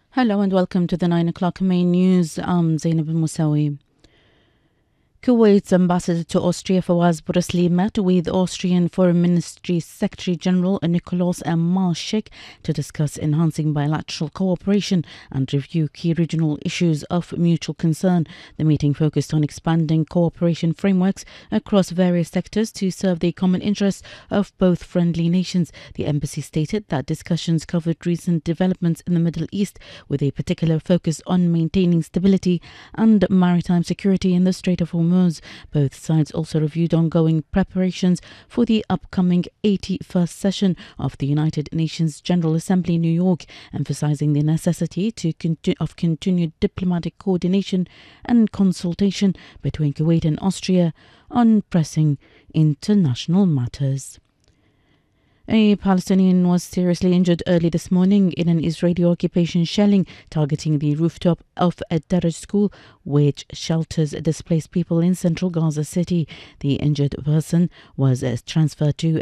Hello and welcome to the 9 o'clock main news. I'm Zainab Musawi. Kuwait's ambassador to Austria Fawaz Borisli met with Austrian Foreign Ministry Secretary General Nikolaus M. Marschik to discuss enhancing bilateral cooperation and review key regional issues of mutual concern. The meeting focused on expanding cooperation frameworks across various sectors to serve the common interests of both friendly nations. The embassy stated that discussions covered recent developments in the Middle East, with a particular focus on maintaining stability and maritime security in the Strait of Hormuz. Both sides also reviewed ongoing preparations for the upcoming 81st session of the United Nations General Assembly in New York, emphasizing the necessity of continued diplomatic coordination and consultation between Kuwait and Austria on pressing international matters. A Palestinian was seriously injured early this morning in an Israeli occupation shelling targeting the rooftop of a Daraj school, which shelters displaced people in central Gaza City. The injured person was transferred to